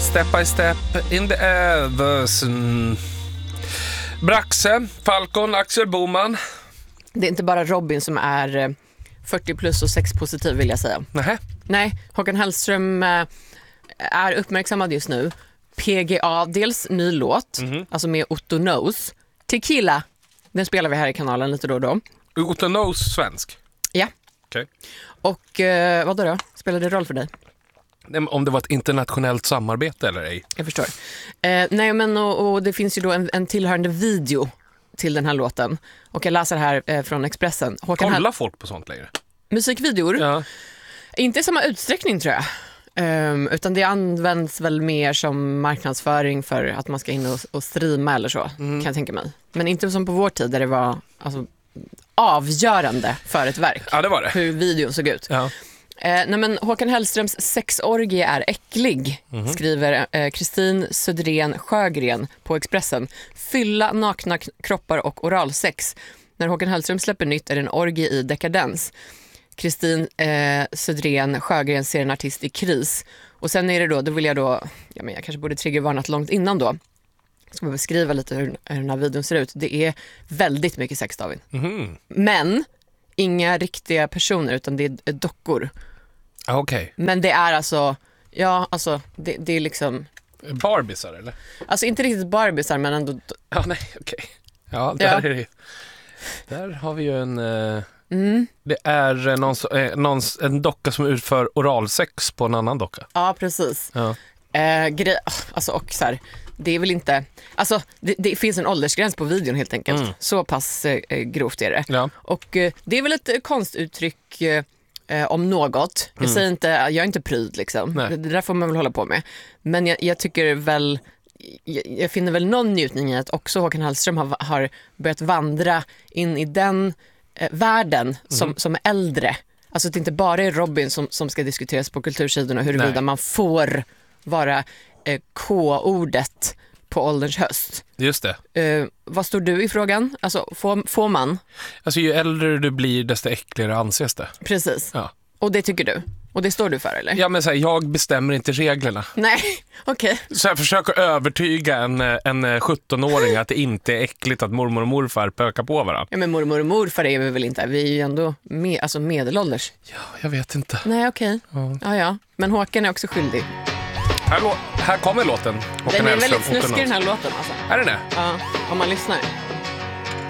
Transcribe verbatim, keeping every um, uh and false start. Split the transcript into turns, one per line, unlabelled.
Step by step in the air. Mm. Braxe, Falcon, Axel Boman.
Det är inte bara Robin som är fyrtio plus och sex-positiv, vill jag säga.
Nähä.
Nej, Håkan Hellström är uppmärksammad just nu. P G A, dels ny låt, mm-hmm. alltså med Otto Knows. Tequila, den spelar vi här i kanalen lite då och då.
Otto Knows svensk?
Ja.
Okej. Okay.
Och eh, vad då då? Spelar det roll för dig?
Om det var ett internationellt samarbete eller ej?
Jag förstår. Eh, nej, men och, och det finns ju då en, en tillhörande video till den här låten. Och jag läser här eh, från Expressen.
Håkan Kollar Hell- folk på sånt längre?
Musikvideor?
Ja.
Inte i samma utsträckning, tror jag. Um, utan det används väl mer som marknadsföring för att man ska in och, och streama eller så, mm. kan jag tänka mig. Men inte som på vår tid där det var alltså, avgörande för ett verk.
Ja, det var det.
Hur videon såg ut.
Ja.
Eh, nej, men Håkan Hellströms sexorgie är äcklig, mm-hmm. skriver Kristin eh, Söderén Sjögren på Expressen. Fylla, nakna k- kroppar och oralsex. När Håkan Hellström släpper nytt är det en orgie i dekadens. Kristin eh, Söderén Sjögren ser en artist i kris. Och sen är det då, då vill jag då, ja, men jag kanske borde triggervarnat långt innan då. Ska man beskriva lite hur, hur den här videon ser ut. Det är väldigt mycket sex, David.
Mm-hmm.
Men inga riktiga personer, utan det är dockor.
Ah, okej. Okay.
Men det är alltså, ja, alltså, det, det är liksom...
Barbisar, eller?
Alltså inte riktigt Barbisar, men ändå...
Ja, nej, okej. Okay. Ja, där ja. är det. Där har vi ju en... Uh... Mm. Det är någon, eh, någon, en docka som utför oralsex på en annan docka.
Ja, precis.
Ja.
Eh, grej, alltså, och så här, det är väl inte... Alltså, det, det finns en åldersgräns på videon helt enkelt. Mm. Så pass eh, grovt är det.
Ja.
Och eh, det är väl ett konstuttryck eh, om något. Jag mm. säger inte, jag är inte pryd liksom. Det, det där får man väl hålla på med. Men jag, jag tycker väl... Jag, jag finner väl någon njutning i att också Håkan Hellström har, har börjat vandra in i den... världen som, mm. som är äldre. Alltså att det inte bara är Robin som, som ska diskuteras på kultursidorna huruvida Nej. man får vara eh, K-ordet på ålderns höst.
Just det.
Eh, vad står du i frågan? Alltså får, får man?
Alltså ju äldre du blir desto äckligare anses det.
Precis.
Ja.
Och det tycker du? Och det står du för, eller?
Ja, men så här, jag bestämmer inte reglerna.
Nej, okej. Okay.
Så jag försöker övertyga en, en sjuttonåring att det inte är äckligt att mormor och morfar pökar på varandra.
Ja, men mormor och morfar är vi väl inte? Vi är ju ändå med, alltså medelålders.
Ja, jag vet inte.
Nej, okej. Okay. Ja. ja, ja. Men Håkan är också skyldig.
Här, här kommer låten. Håkan
den är
Hellström,
väldigt snuskig, den här låten. Alltså.
Är det det?
Ja, om man lyssnar.